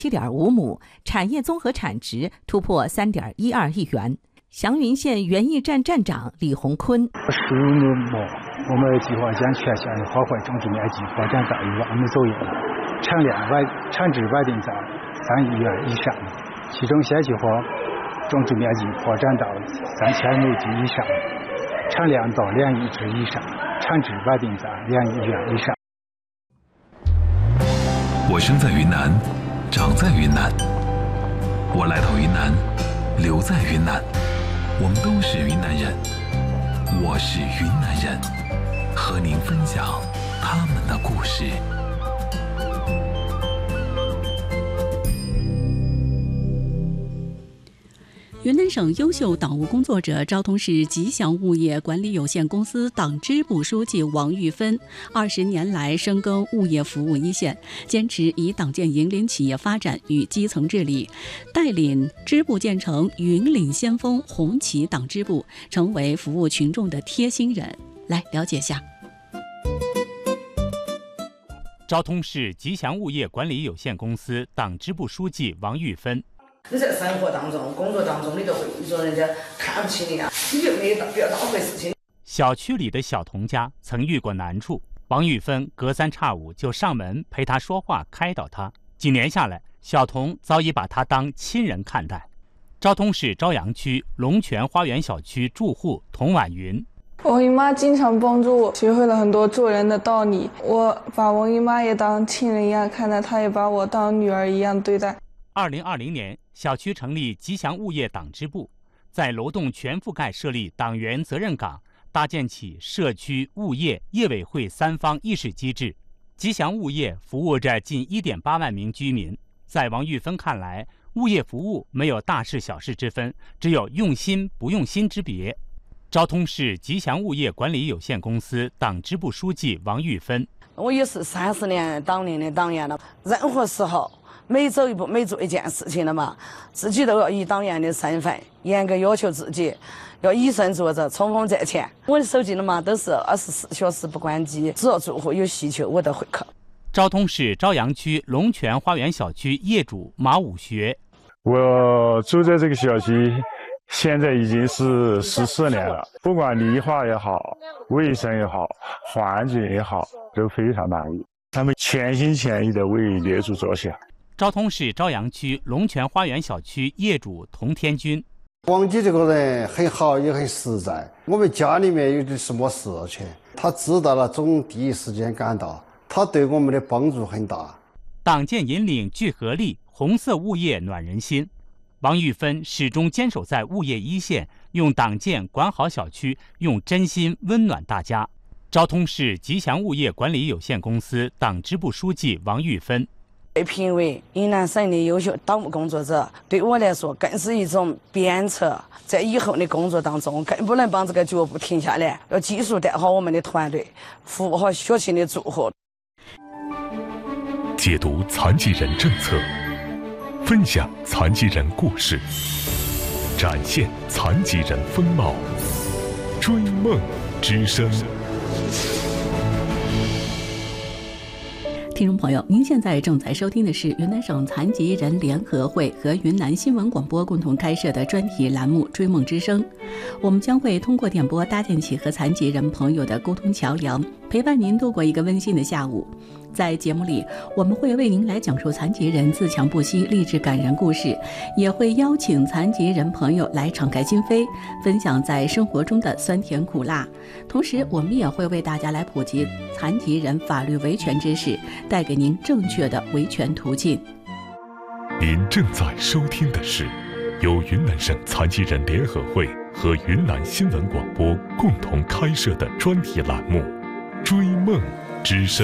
7.5亩，产业综合产值突破3.12亿元。祥云县园艺站站长李洪坤 15亩，我们计划将全县的花卉种植面积发展到1万亩左右，产值稳定在3亿元以上，其中县计划种植面积发展到3000亩及以上，产量到2亿只以上，产值稳定在2亿元以上。 我生在云南，长在云南，我来到云南，留在云南，我们都是云南人。我是云南人，和您分享他们的故事。 云南省优秀党务工作者昭通市吉祥物业管理有限公司党支部书记王玉芬20年来深耕物业服务一线，坚持以党建引领企业发展与基层治理，带领支部建成云岭先锋红旗党支部，成为服务群众的贴心人。来了解下。 昭通市吉祥物业管理有限公司党支部书记王玉芬。 你在生活当中、工作当中，你都会说人家看不起你啊，你就没不要当回事情。 小区里的小童家曾遇过难处，王玉芬隔三差五就上门陪他说话，开导他。几年下来，小童早已把他当亲人看待。昭通市朝阳区龙泉花园小区住户童婉云。 王姨妈经常帮助我，学会了很多做人的道理。我把王姨妈也当亲人一样看待，她也把我当女儿一样对待。 2020年，小区成立吉祥物业党支部，在楼栋全覆盖设立党员责任岗，搭建起社区、物业、业委会3方议事机制。吉祥物业服务着近1.8万名居民。在王玉芬看来，物业服务没有大事小事之分，只有用心不用心之别。昭通市吉祥物业管理有限公司党支部书记王玉芬。 我也是30年当年的党员了，任何时候每走一步、每做一件事情了嘛，自己都要以党员的身份严格要求自己，要以身作则，冲锋在前。我的手机了嘛都是24小时不关机，只要住户有需求我都会去。 昭通市朝阳区龙泉花园小区业主马武学。 我住在这个小区现在已经是14年了，不管绿化也好，卫生也好，环境也好，都非常满意。他们全心全意地为业主着想。 昭通市朝阳区龙泉花园小区业主童天军。 王姐这个人很好，也很实在。我们家里面有点什么事情，他知道了总第一时间赶到，他对我们的帮助很大。 党建引领聚合力，红色物业暖人心。王玉芬始终坚守在物业一线，用党建管好小区，用真心温暖大家。昭通市吉祥物业管理有限公司党支部书记王玉芬。 被评为云南省的优秀党务工作者，对我来说更是一种鞭策。在以后的工作当中，更不能把这个脚步停下来，要继续带好我们的团队，服务好小区的住户。 解读残疾人政策，分享残疾人故事，展现残疾人风貌，追梦之声。 听众朋友，您现在正在收听的是云南省残疾人联合会和云南新闻广播共同开设的专题栏目《追梦之声》。我们将会通过电波搭建起和残疾人朋友的沟通桥梁，陪伴您度过一个温馨的下午。在节目里，我们会为您来讲述残疾人自强不息、励志感人故事，也会邀请残疾人朋友来敞开心扉，分享在生活中的酸甜苦辣。同时，我们也会为大家来普及残疾人法律维权知识，带给您正确的维权途径。 您正在收听的是由云南省残疾人联合会和云南新闻广播共同开设的专题栏目《追梦之声》。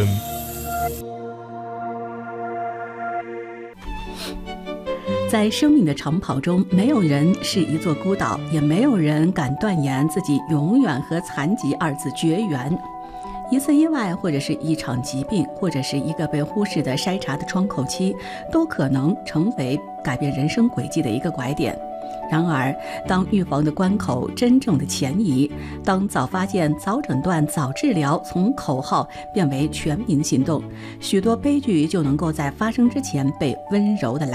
在生命的长跑中，没有人是一座孤岛，也没有人敢断言自己永远和残疾二字绝缘。一次意外，或者是一场疾病，或者是一个被忽视的筛查的窗口期，都可能成为改变人生轨迹的一个拐点。然而，当预防的关口真正的前移，当早发现、早诊断、早治疗从口号变为全民行动，许多悲剧就能够在发生之前被温柔的